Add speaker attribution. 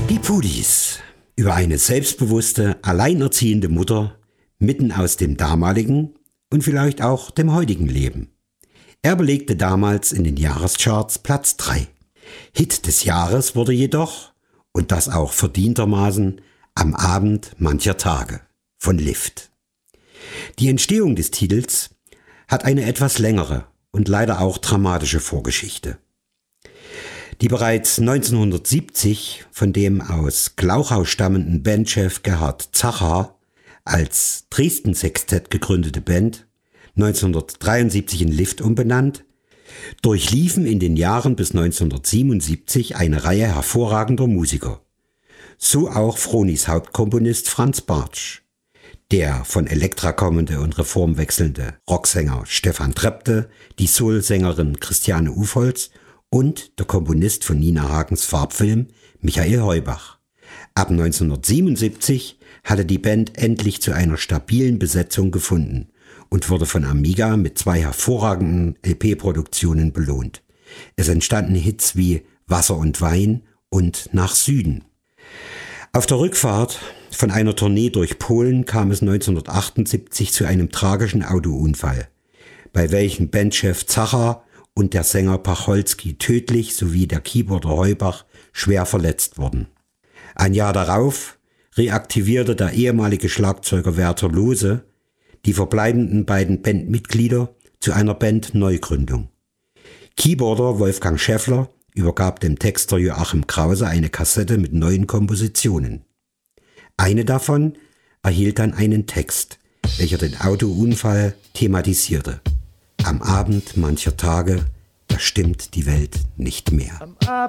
Speaker 1: Die Pudis über eine selbstbewusste, alleinerziehende Mutter mitten aus dem damaligen und vielleicht auch dem heutigen Leben. Er belegte damals in den Jahrescharts Platz 3. Hit des Jahres wurde jedoch, und das auch verdientermaßen, Am Abend mancher Tage von Lift. Die Entstehung des Titels hat eine etwas längere und leider auch dramatische Vorgeschichte. Die bereits 1970 von dem aus Glauchau stammenden Bandchef Gerhard Zacher als Dresden-Sextett gegründete Band, 1973 in Lift umbenannt, durchliefen in den Jahren bis 1977 eine Reihe hervorragender Musiker. So auch Fronis Hauptkomponist Franz Bartsch, der von Elektra kommende und reformwechselnde Rocksänger Stefan Trepte, die Soul-Sängerin Christiane Ufholz und der Komponist von Nina Hagens Farbfilm Michael Heubach. Ab 1977 hatte die Band endlich zu einer stabilen Besetzung gefunden und wurde von Amiga mit 2 hervorragenden LP-Produktionen belohnt. Es entstanden Hits wie Wasser und Wein und Nach Süden. Auf der Rückfahrt von einer Tournee durch Polen kam es 1978 zu einem tragischen Autounfall, bei welchem Bandchef Zacher und der Sänger Pacholski tödlich sowie der Keyboarder Heubach schwer verletzt wurden. Ein Jahr darauf reaktivierte der ehemalige Schlagzeuger Werther Lose die verbleibenden beiden Bandmitglieder zu einer Bandneugründung. Keyboarder Wolfgang Schäffler übergab dem Texter Joachim Krause eine Kassette mit neuen Kompositionen. Eine davon erhielt dann einen Text, welcher den Autounfall thematisierte. Am Abend mancher Tage, da stimmt die Welt nicht mehr.